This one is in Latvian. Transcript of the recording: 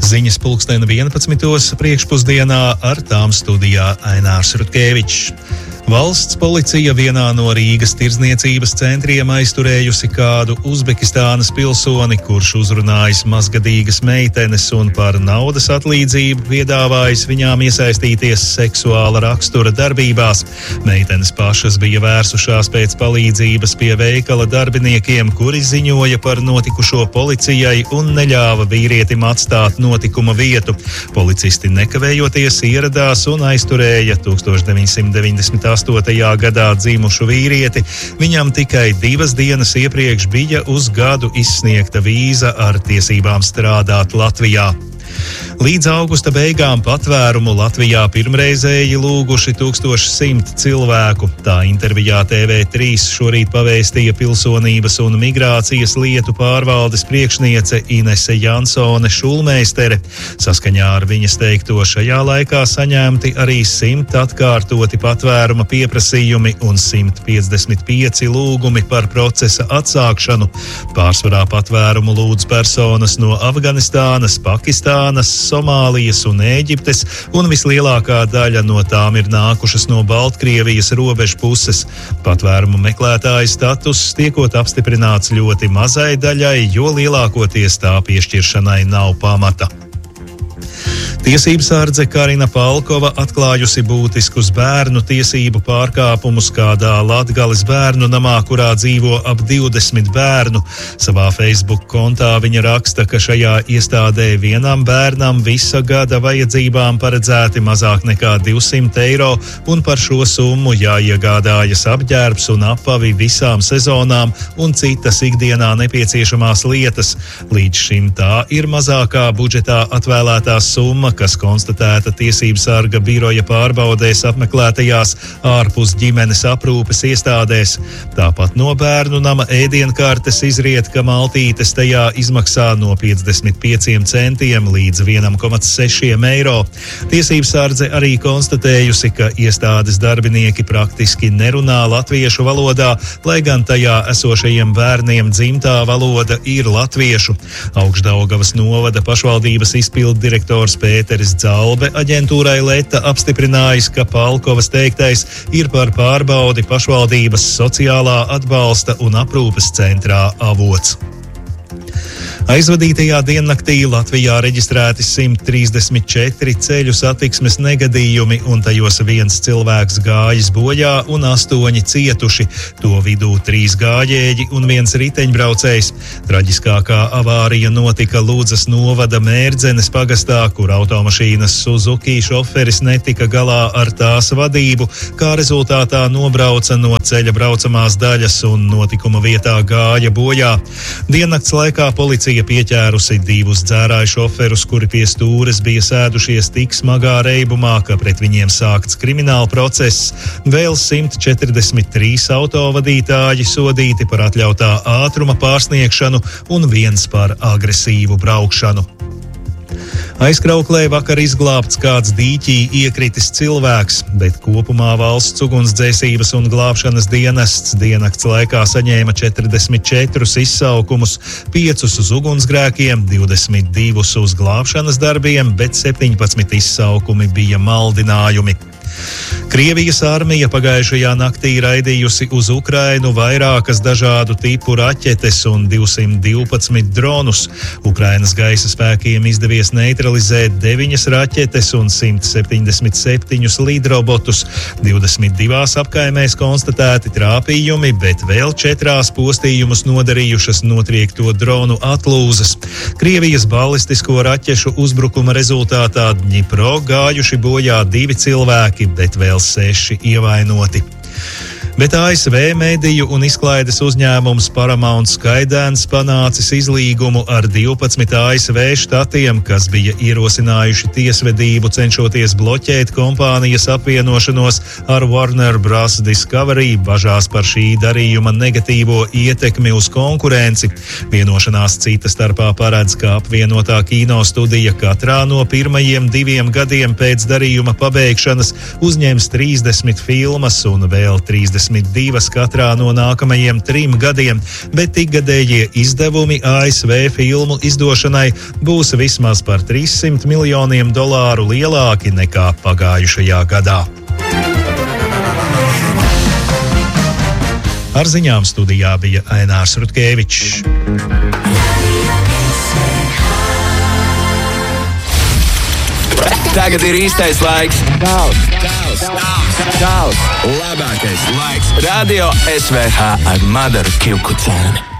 Ziņas pulksteni 11. priekšpusdienā, ar tām studijā Ainārs Rutkevičs. Valsts policija vienā no Rīgas tirdzniecības centriem aizturējusi kādu Uzbekistānas pilsoni, kurš uzrunājis mazgadīgas meitenes un par naudas atlīdzību piedāvājis viņām iesaistīties seksuāla rakstura darbībās. Meitenes pašas bija vērsušās pēc palīdzības pie veikala darbiniekiem, kuri ziņoja par notikušo policijai un neļāva vīrietim atstāt notikuma vietu. Policisti nekavējoties ieradās un aizturēja 1998. gadā dzimušu vīrieti. Viņam tikai 2 dienas iepriekš bija uz gadu izsniegta vīza ar tiesībām strādāt Latvijā. Līdz augusta beigām patvērumu Latvijā pirmreizēji lūguši 1100 cilvēku. Tā intervijā TV3 šorīt pavēstīja Pilsonības un migrācijas lietu pārvaldes priekšniece Inese Jansone Šulmeistere. Saskaņā ar viņas teikto šajā laikā saņemti arī 100 atkārtoti patvēruma pieprasījumi un 155 lūgumi par procesa atsākšanu. Pārsvarā patvērumu lūdz personas no Afganistānas, Pakistānas, Somālijas un Ēģiptes, un vislielākā daļa no tām ir nākušas no Baltkrievijas robežu puses. Patvērumu meklētāju status tiekot apstiprināts ļoti mazai daļai, jo lielākoties tā piešķiršanai nav pamata. Tiesībsardze Karina Palkova atklājusi būtiskus bērnu tiesību pārkāpumus kādā Latgales bērnu namā, kurā dzīvo ap 20 bērnu. Savā Facebook kontā viņa raksta, ka šajā iestādē vienam bērnam visa gada vajadzībām paredzēti mazāk nekā 200 eiro, un par šo summu jāiegādājas apģērbs un apavi visām sezonām un citas ikdienā nepieciešamās lietas. Līdz šim tā ir mazākā budžetā atvēlētā summa, kas konstatēta Tiesībsarga biroja pārbaudēs apmeklētajās ārpus ģimenes aprūpes iestādēs. Tāpat no bērnu nama ēdienkartes izriet, ka maltītes tajā izmaksā no 55 centiem līdz 1,6 eiro. Tiesībsardze arī konstatējusi, ka iestādes darbinieki praktiski nerunā latviešu valodā, lai gan tajā esošajiem bērniem dzimtā valoda ir latviešu. Augšdaugavas novada pašvaldības izpilddirektors Pēteris Dzalbe aģentūrai Leta apstiprinājis, ka Palkovas teiktais ir par pārbaudi pašvaldības sociālā atbalsta un aprūpes centrā Avots. Aizvadītajā diennaktī Latvijā reģistrēti 134 ceļu satiksmes negadījumi, un tajos 1 cilvēks gājis bojā un 8 cietuši. To vidū 3 gājēji un 1 riteņbraucējs. Traģiskākā avārija notika Ludzas novada Mērdzenes pagastā, kur automašīnas Suzuki šoferis netika galā ar tās vadību, kā rezultātā nobrauca no ceļa braucamās daļas un notikuma vietā gāja bojā. Diennakts laikā policija pieķērusi 2 dzērāju šoferus, kuri pie stūres bija sēdušies tik smagā reibumā, ka pret viņiem sākts krimināla process. Vēl 143 autovadītāji sodīti par atļautā ātruma pārsniegšanu un 1 par agresīvu braukšanu. Aizkrauklē vakar izglābts kāds dīķī iekritis cilvēks, bet kopumā valsts ugunsdzēsības un glābšanas dienests diennakts laikā saņēma 44 izsaukumus, 5 uz ugunsgrēkiem, 22 uz glābšanas darbiem, bet 17 izsaukumi bija maldinājumi. Krievijas armija pagājušajā naktī raidījusi uz Ukrainu vairākas dažādu tipu raķetes un 212 dronus. Ukrainas gaisa spēkiem izdevies neutralizēt 9 raķetes un 177 lidrobotus. 22 apkaimēs konstatēti trāpījumi, bet vēl 4 postījumus nodarījušas notriekto dronu atlūzas. Krievijas balistisko raķešu uzbrukuma rezultātā Dņipro gājuši bojā 2 cilvēki, bet vēl 6 ievainoti. Bet ASV mediju un izklaides uzņēmums Paramount Skydance panācis izlīgumu ar 12 ASV štatiem, kas bija ierosinājuši tiesvedību, cenšoties bloķēt kompānijas apvienošanos ar Warner Bros. Discovery, bažās par šī darījuma negatīvo ietekmi uz konkurenci. Vienošanās cita starpā paredz, ka apvienotā kino studija katrā no pirmajiem 2 gadiem pēc darījuma pabeigšanas uzņems 30 filmas un vēl 30 32 katrā no nākamajiem 3 gadiem, bet ikgadējie izdevumi ASV filmu izdošanai būs vismaz par $300 miljoniem lielāki nekā pagājušajā gadā. Ar ziņām studijā bija Ainārs Rutkevičs. Tagad ir īstais laiks. Labākais laiks. Radio SVH ar Madaru Kivkucēni.